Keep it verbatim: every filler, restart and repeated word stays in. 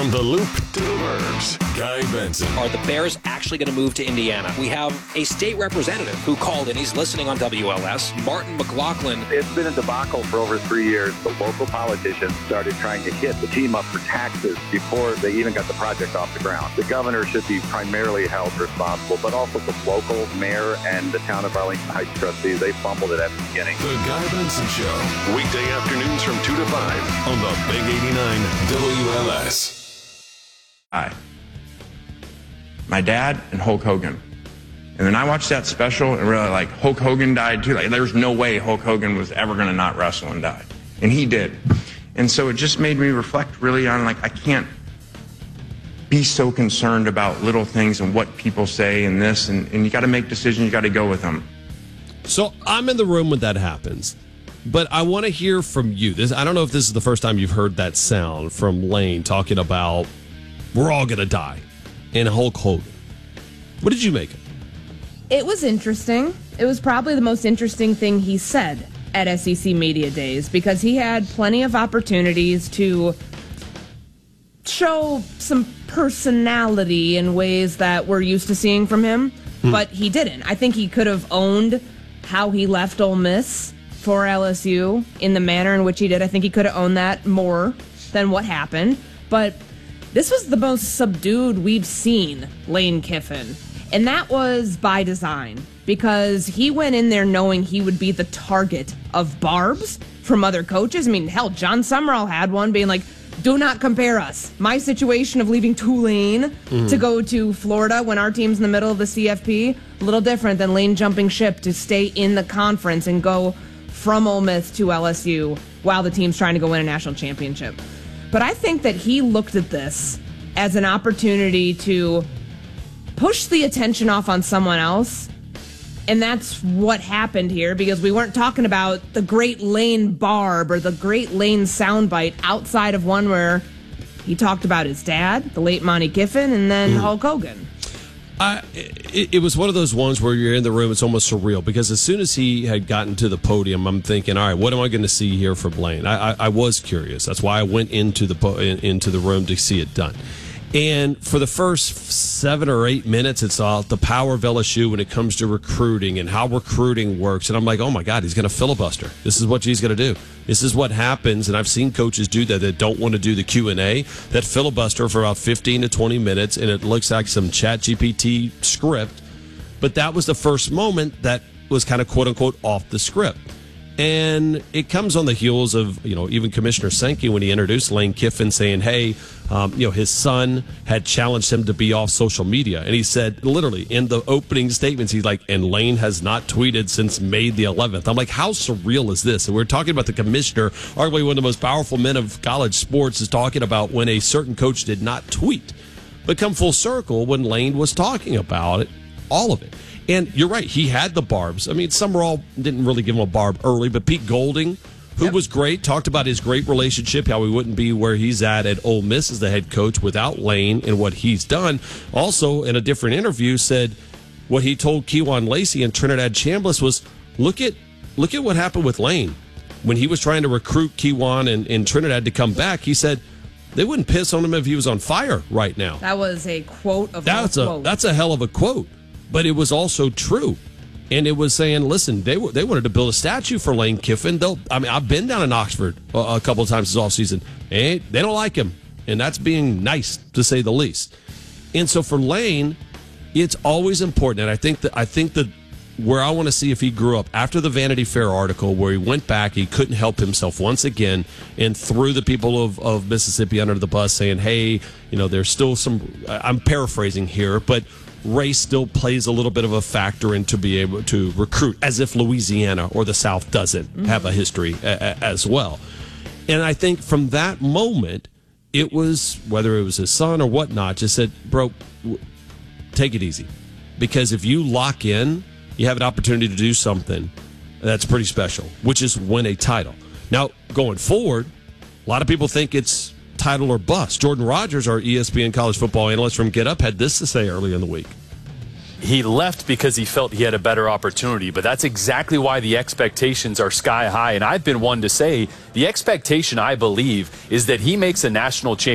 From the Loop to the Burbs, Guy Benson. Are the Bears actually going to move to Indiana? We have a state representative who called in. He's listening on W L S, Martin McLaughlin. It's been a debacle for over three years. The local politicians started trying to hit the team up for taxes before they even got the project off the ground. The governor should be primarily held responsible, but also the local mayor and the town of Arlington Heights trustees. They fumbled it at the beginning. The Guy Benson Show, weekday afternoons from two to five on the Big eighty-nine W L S. Hi. My dad and Hulk Hogan. And then I watched that special and really like Hulk Hogan died too. Like there's no way Hulk Hogan was ever going to not wrestle and die. And he did. And so it just made me reflect really on like I can't be so concerned about little things and what people say and this. And, and you got to make decisions. You got to go with them. So I'm in the room when that happens. But I want to hear from you. This I don't know if this is the first time you've heard that sound from Lane talking about we're all going to die and Hulk Hogan. What did you make of it? It was interesting. It was probably the most interesting thing he said at S E C Media Days because he had plenty of opportunities to show some personality in ways that we're used to seeing from him, hmm. but he didn't. I think he could have owned how he left Ole Miss for L S U in the manner in which he did. I think he could have owned that more than what happened, but this was the most subdued we've seen Lane Kiffin. And that was by design because he went in there knowing he would be the target of barbs from other coaches. I mean, hell, John Summerall had one being like, do not compare us. My situation of leaving Tulane mm-hmm. to go to Florida when our team's in the middle of the C F P, a little different than Lane jumping ship to stay in the conference and go from Ole Miss to L S U while the team's trying to go win a national championship. But I think that he looked at this as an opportunity to push the attention off on someone else. And that's what happened here because we weren't talking about the Great Lane Barb or the Great Lane soundbite outside of one where he talked about his dad, the late Monty Kiffin, and then mm. Hulk Hogan. I, it, it was one of those ones where you're in the room, it's almost surreal because as soon as he had gotten to the podium, I'm thinking, all right, what am I going to see here from Lane? I, I, I was curious. That's why I went into the po- in, into the room to see it done. And for the first seven or eight minutes, it's all the power of L S U when it comes to recruiting and how recruiting works. And I'm like, oh, my God, he's going to filibuster. This is what he's going to do. This is what happens. And I've seen coaches do that that don't want to do the Q and A, that filibuster for about fifteen to twenty minutes. And it looks like some Chat G P T script. But that was the first moment that was kind of, quote unquote, off the script. And it comes on the heels of, you know, even Commissioner Sankey when he introduced Lane Kiffin saying, hey, um, you know, his son had challenged him to be off social media. And he said, literally, in the opening statements, he's like, and Lane has not tweeted since May the eleventh. I'm like, how surreal is this? And we're talking about the commissioner, arguably one of the most powerful men of college sports, is talking about when a certain coach did not tweet. But come full circle when Lane was talking about it, all of it. And you're right, he had the barbs. I mean, Summerall didn't really give him a barb early, but Pete Golding, who yep. was great, talked about his great relationship, how he wouldn't be where he's at at Ole Miss as the head coach without Lane and what he's done. Also, in a different interview, said what he told Kewan Lacey and Trinidad Chambliss was, look at look at what happened with Lane. When he was trying to recruit Kewan and, and Trinidad to come back, he said they wouldn't piss on him if he was on fire right now. That was a quote of that's a a quote. That's a hell of a quote. But it was also true. And it was saying, listen, they were, they wanted to build a statue for Lane Kiffin. They'll, I mean, I've been down in Oxford a, a couple of times this offseason. And they don't like him. And that's being nice, to say the least. And so for Lane, it's always important. And I think that I think that where I want to see if he grew up, after the Vanity Fair article where he went back, he couldn't help himself once again and threw the people of, of Mississippi under the bus saying, hey, you know, there's still some, I'm paraphrasing here, but race still plays a little bit of a factor in to be able to recruit, as if Louisiana or the South doesn't mm-hmm. have a history a, a, as well. And I think from that moment, it was, whether it was his son or whatnot, just said, bro, w- take it easy. Because if you lock in, you have an opportunity to do something that's pretty special, which is win a title. Now, going forward, a lot of people think it's title or bust. Jordan Rogers, our E S P N college football analyst from Get Up, had this to say early in the week. He left because he felt he had a better opportunity, but that's exactly why the expectations are sky high. And I've been one to say the expectation, I believe, is that he makes a national championship